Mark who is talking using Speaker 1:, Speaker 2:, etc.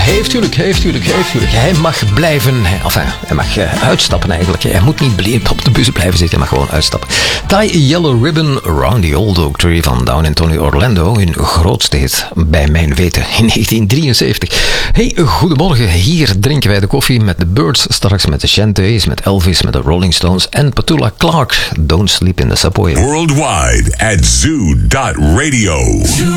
Speaker 1: heeft tuurlijk. Hij mag blijven. Hij mag uitstappen eigenlijk. Hij moet niet op de bus blijven zitten. Hij mag gewoon uitstappen. Tie a Yellow Ribbon Around the Old Oak Tree van Down in Tony Orlando. Hun grootste hit, bij mijn weten, in 1973. Hey, goedemorgen. Hier drinken wij de koffie met de Birds. Straks met de Shantays, met Elvis, met de Rolling Stones en Petula Clark. Don't sleep in the subway.
Speaker 2: Worldwide at zoo.radio.